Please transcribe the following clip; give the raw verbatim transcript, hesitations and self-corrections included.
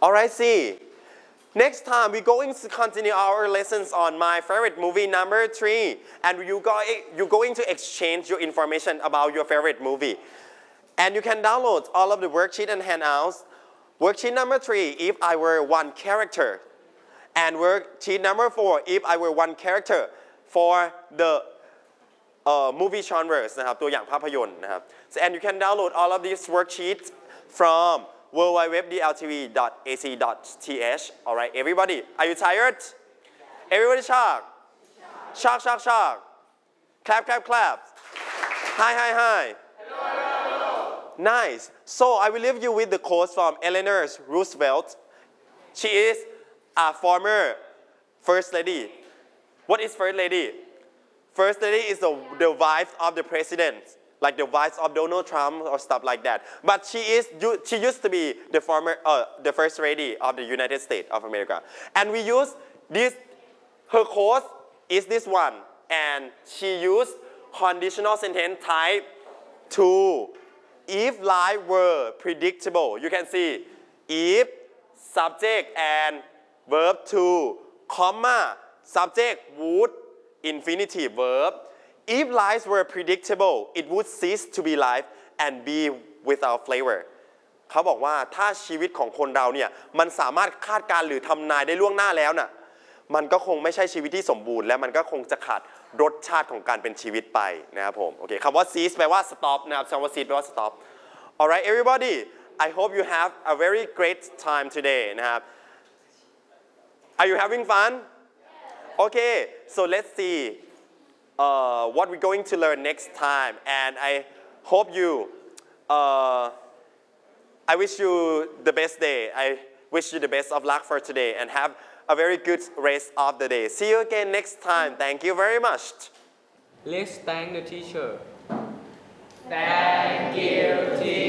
Alright, see. Next time we're going to continue our lessons on my favorite movie number three, and you go, you're going to exchange your information about your favorite movie. And you can download all of the worksheet and handouts. Worksheet number three, if I were one character. And worksheet number four, if I were one character for the uh, movie genres นะครับ ตัวอย่างภาพยนตร์นะครับ so, and you can download all of these worksheets from w w w dot d l t v dot a c dot t h. Alright, everybody, are you tired? Everybody shark. Shark, shark, shark. Clap, clap, clap. Hi, hi, hi. Hello, hello. Nice. So I will leave you with the quote from Eleanor Roosevelt. She is a former First Lady. What is First Lady? First Lady is the, the wife of the president, like the wife of Donald Trump or stuff like that. But she is she used to be the former uh, the First Lady of the United States of America. And we use this. Her quote is this one, and she used conditional sentence type two. If life were predictable, you can see if subject and verb to, comma, subject would, infinitive verb. If life were predictable, it would cease to be life and be without flavor. เขาบอกว่าถ้าชีวิตของคนเราเนี่ยมันสามารถคาดการณ์หรือทำนายได้ล่วงหน้าแล้วน่ะมันก็คงไม่ใช่ชีวิตที่สมบูรณ์และมันก็คงจะขาดรสชาติของการเป็นชีวิตไปนะครับผมโอเคคำว่า cease แปลว่า stop นะครับคำว่า cease แปลว่า stop. Alright, everybody, I hope you have a very great time today นะครับ Are you having fun? Okay, so let's see uh, what we're going to learn next time, and I hope you, uh, I wish you the best day. I wish you the best of luck for today, and have a very good rest of the day. See you again next time. Thank you very much. Let's thank the teacher. Thank you, teacher.